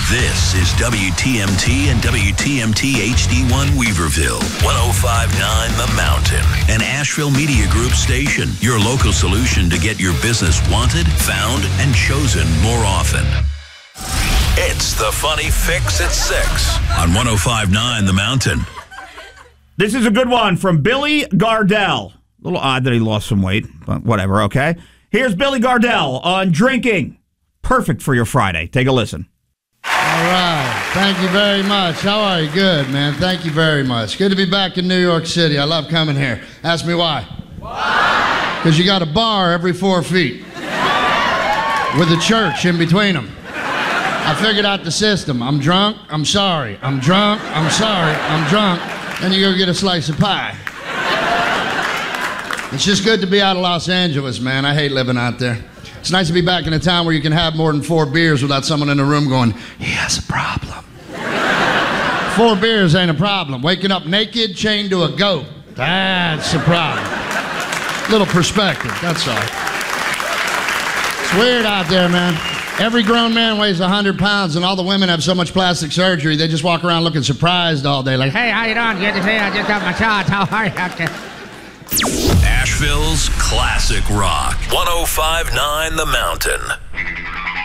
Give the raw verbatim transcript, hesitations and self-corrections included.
This is W T M T and W T M T H D one Weaverville, one oh five point nine The Mountain, an Asheville Media Group station, your local solution to get your business wanted, found, and chosen more often. It's the Funny Fix at six on one oh five point nine The Mountain. This is a good one from Billy Gardell. A little odd that he lost some weight, but whatever, okay? Here's Billy Gardell on drinking. Perfect for your Friday. Take a listen. All right. Thank you very much. How are you? Good, man. Thank you very much. Good to be back in New York City. I love coming here. Ask me why. Why? Because you got a bar every four feet with a church in between them. I figured out the system. I'm drunk. I'm sorry. I'm drunk. I'm sorry. I'm drunk. Then you go get a slice of pie. It's just good to be out of Los Angeles, man. I hate living out there. It's nice to be back in a town where you can have more than four beers without someone in the room going, he has a problem. Four beers ain't a problem. Waking up naked, chained to a goat, that's a problem. Little perspective, that's all. It's weird out there, man. Every grown man weighs one hundred pounds, and all the women have so much plastic surgery, they just walk around looking surprised all day, like, hey, how you doing? Good to see you. I just got my shots. How are you? Okay. Asheville's classic rock, one oh five point nine The Mountain.